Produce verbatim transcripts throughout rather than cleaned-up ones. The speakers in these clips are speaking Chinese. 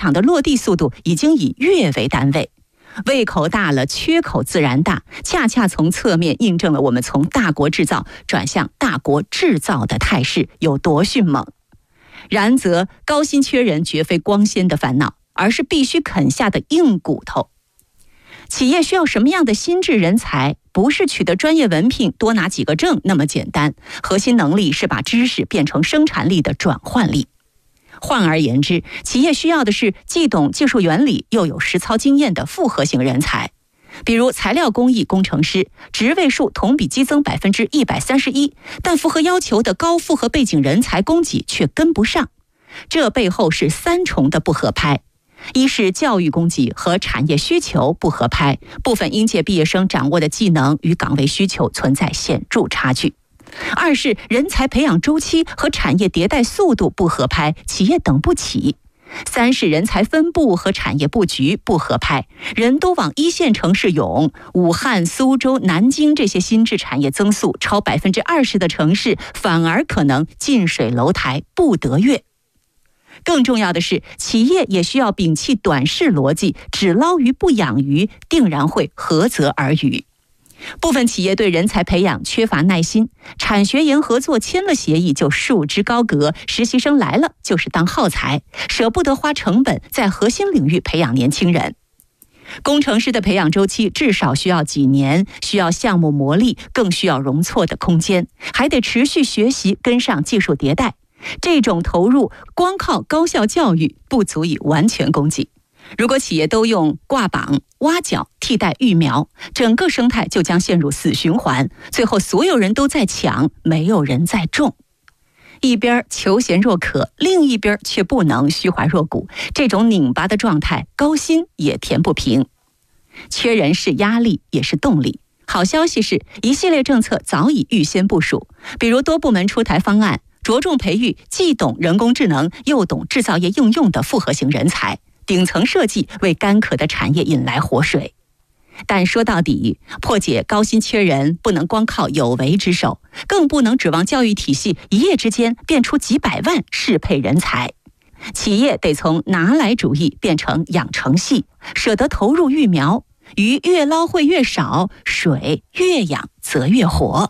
厂的落地速度已经以月为单位。胃口大了，缺口自然大，恰恰从侧面印证了我们从大国制造转向大国制造的态势有多迅猛。然则高薪缺人绝非光鲜的烦恼，而是必须啃下的硬骨头。企业需要什么样的心智人才，不是取得专业文凭多拿几个证那么简单，核心能力是把知识变成生产力的转换力。换而言之，企业需要的是既懂技术原理又有实操经验的复合型人才。比如材料工艺工程师，职位数同比激增百分之一百三十一，但符合要求的高复合背景人才供给却跟不上。这背后是三重的不合拍：一是教育供给和产业需求不合拍，部分应届毕业生掌握的技能与岗位需求存在显著差距。二是人才培养周期和产业迭代速度不合拍，企业等不起。三是人才分布和产业布局不合拍，人都往一线城市涌，武汉、苏州、南京这些新质产业增速超百分之二十的城市，反而可能近水楼台不得月。更重要的是，企业也需要摒弃短视逻辑，只捞鱼不养鱼，定然会涸泽而渔。部分企业对人才培养缺乏耐心，产学研合作签了协议就束之高阁，实习生来了就是当耗材，舍不得花成本在核心领域培养年轻人。工程师的培养周期至少需要几年，需要项目磨砺，更需要容错的空间，还得持续学习，跟上技术迭代。这种投入光靠高校教育不足以完全供给。如果企业都用挂榜、挖角替代育苗，整个生态就将陷入死循环，最后所有人都在抢，没有人在种。一边求贤若渴，另一边却不能虚怀若谷，这种拧巴的状态，高薪也填不平。缺人是压力，也是动力。好消息是，一系列政策早已预先部署，比如多部门出台方案，着重培育既懂人工智能又懂制造业应用的复合型人才，顶层设计为干渴的产业引来活水。但说到底，破解高薪缺人不能光靠有为之手，更不能指望教育体系一夜之间变出几百万适配人才。企业得从拿来主义变成养成系，舍得投入育苗，鱼越捞会越少，水越养则越活。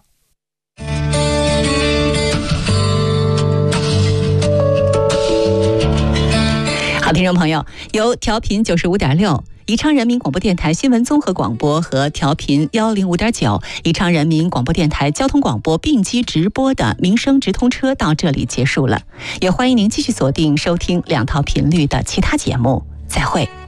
好，听众朋友，由调频九十五点六宜昌人民广播电台新闻综合广播和调频幺零五点九宜昌人民广播电台交通广播并机直播的民生直通车到这里结束了，也欢迎您继续锁定收听两套频率的其他节目，再会。